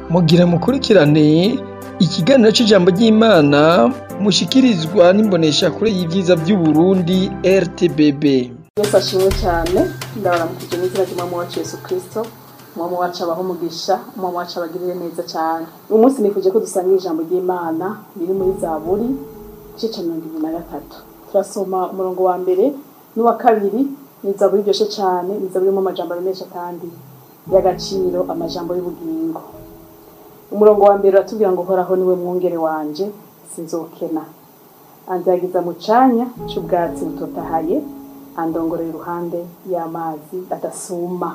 Mugira mukurikirane ikiganiro c'ijambo ry'Imana mushikirizwa n'imboneshakure y'ivyiza vy'Uburundi RTBB. Yesu ashimwe cyane, ndabaramukije n'izina ry'Umwami wacu Yesu Kristo, Umwami wacu abaho umugisha, Umwami wacu abagirire neza cyane. Uyu munsi nifuje ko dusanga ijambo ry'Imana riri muri Zaburi igice ca 23. Turasoma umurongo wa mbere n'uwa kabiri, ni Zaburi iryoshe cyane, ni Zaburi irimo amajambo menshi kandi y'agaciro, amajambo y'ubugingo. Umurongo wa mbere uratubwira ngo Uhoraho niwe mwungere wanje, sinzokena. Anzagiza mu canya c'ubwatsi butotahaye, andongorera iruhande y'amazi adasuma.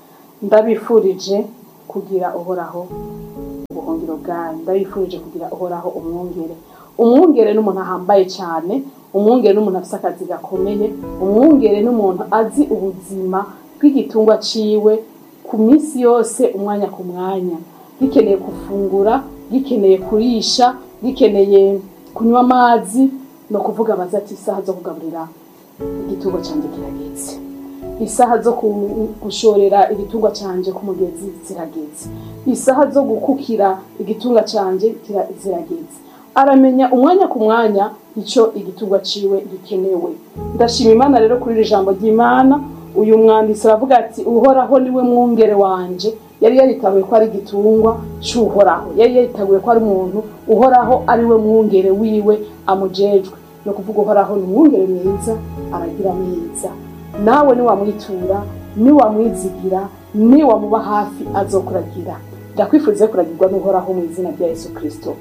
Ndabifurije kugira Uhoraho ubuhungiro bwanyu, ndabifurije kugira Uhoraho umwungere. Umwungere n'umuntu ahambaye cyane, umwungere n'umuntu afise akazi gakomeye, umwungere n'umuntu azi ubuzima bw'igitungwa ciwe ku minsi yose, umwanya ku mwanya, gikeneye gufungura, gikeneye kurisha, gikeneye kunywa amazi, no kuvuga baza ati isaha zo kugaburira igitungwa canje kirageze, isaha zo gushorera igitungwa canje ku mugezi zirageze, isaha zo gukukira igitungwa canje zirageze. Aramenya umwanya ku mwanya ico igitungwa ciwe gikenewe. Ndashima Imana rero kuri iri jambo ry'Imana. Uyu mwanditsi aravuga ati Uhoraho niwe mwungere wanje. Yari yaritabuye ko ari igitungwa c'Uhoraho, yari yaritabuye ko ari umuntu Uhoraho ari we mwungere wiwe amujejwe. No kuvuga Uhoraho ni umwungere mwiza, aragira neza. Nawe ni wamwitura, ni wamwizigira, ni wamuba hafi azokuragira. Ndakwifuriza kuragirwa n'Uhoraho mu izina rya Yesu Kristo.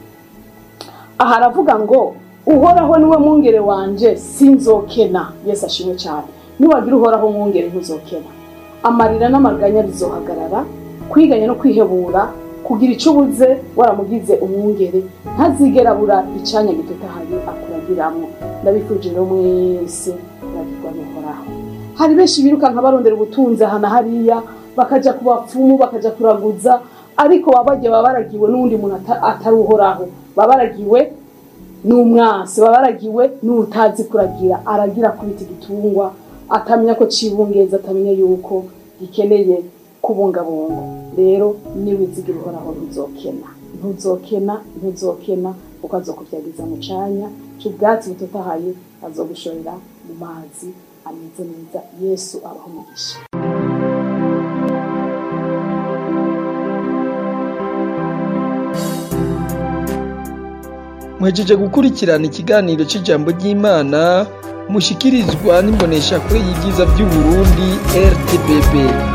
Aha aravuga ngo Uhoraho niwe mwungere wanje, sinzokena. Yesu ashimwe cyane. Niwagira Uhoraho mwungere ntuzokena. Amarira n'amaganya bizohagarara, kwiganya no kwihebura, kugira ico ubuze waramugize umwungere, ntazigera bura icanya gitotahaye akuragiramwo. Ndabifurije rero mwese kuragirwa n'Uhoraho. Hari benshi birukanka barondera ubutunzi hana hariya, bakaja ku bapfumu, bakaja kuraguza, ariko babaragiwe n'undi muntu atari Uhoraho. Babaragiwe n'umwansi, babaragiwe n'utazi kuragira. Aragira kubita igitungwa, atamenya ko cibungeza, atamenya yuko gikeneye kubungabunga. Rero niwizigira Uhoraho ntuzokena, kuko azokuvyagiza mu canya c'ubwatsi butotahaye, azogushorera mu mazi ameze neza. Yesu abaho umugisha. Mwejeje gukurikirana ikiganiro c'ijambo ry'Imana mushikirizwa n'imboneshakure y'ivyiza vy'Uburundi RTBB.